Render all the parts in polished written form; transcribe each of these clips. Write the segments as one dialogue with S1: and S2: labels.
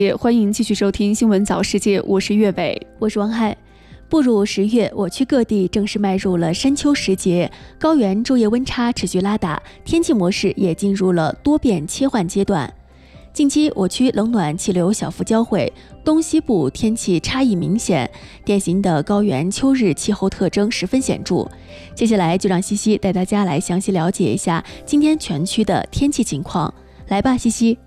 S1: 也欢迎继续收听新闻早世界，我是岳北，
S2: 我是王海。步入10月，我区各地正式迈入了山秋时节，高原昼夜温差持续拉大，天气模式也进入了多变切换阶段。近期我区冷暖气流小幅交汇，东西部天气差异明显，典型的高原秋日气候特征十分显著。接下来就让西西带大家来详细了解一下今天全区的天气情况。来吧，西西。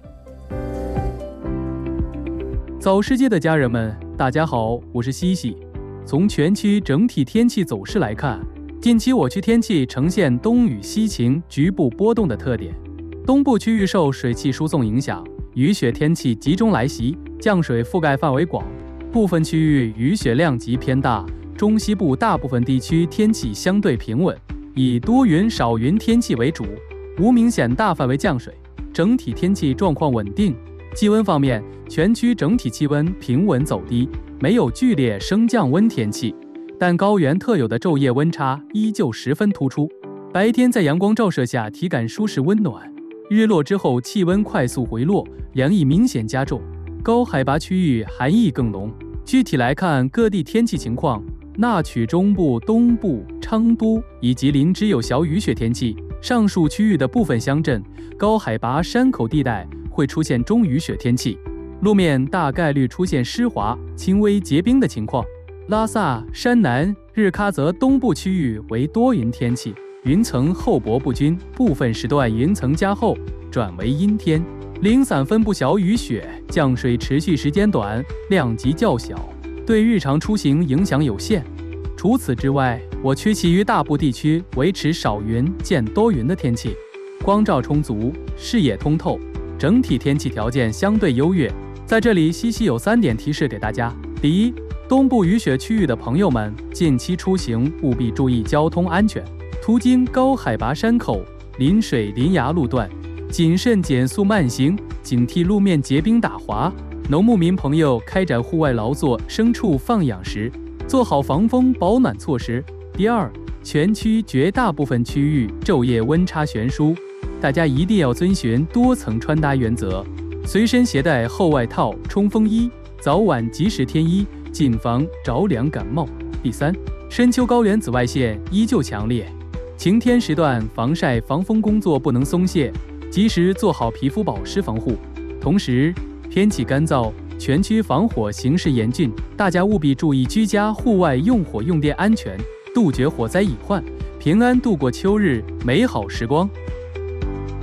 S3: 早世界的家人们，大家好，我是西西。从全区整体天气走势来看，近期我区天气呈现东雨西晴、局部波动的特点。东部区域受水汽输送影响，雨雪天气集中来袭，降水覆盖范围广，部分区域雨雪量级偏大。中西部大部分地区天气相对平稳，以多云少云天气为主，无明显大范围降水，整体天气状况稳定。气温方面，全区整体气温平稳走低，没有剧烈升降温天气，但高原特有的昼夜温差依旧十分突出。白天在阳光照射下体感舒适温暖，日落之后气温快速回落，凉意明显加重，高海拔区域寒意更浓。具体来看各地天气情况，那曲中部、东部、昌都以及林芝有小雨雪天气，上述区域的部分乡镇、高海拔山口地带会出现中雨雪天气，路面大概率出现湿滑、轻微结冰的情况。拉萨、山南、日喀则东部区域为多云天气，云层厚薄不均，部分时段云层加厚，转为阴天，零散分布小雨雪，降水持续时间短，量级较小，对日常出行影响有限。除此之外，我区其余大部地区维持少云见多云的天气，光照充足，视野通透，整体天气条件相对优越。在这里，西西有3点提示给大家。第一，东部雨雪区域的朋友们，近期出行务必注意交通安全，途经高海拔山口、临水临崖路段，谨慎减速慢行，警惕路面结冰打滑。农牧民朋友开展户外劳作、牲畜放养时，做好防风保暖措施。第二，全区绝大部分区域昼夜温差悬殊，大家一定要遵循多层穿搭原则，随身携带厚外套、冲锋衣，早晚及时添衣，谨防着凉感冒。第三，深秋高原紫外线依旧强烈，晴天时段防晒防风工作不能松懈，及时做好皮肤保湿防护。同时，天气干燥，全区防火形势严峻，大家务必注意居家户外用火用电安全，杜绝火灾隐患，平安度过秋日美好时光。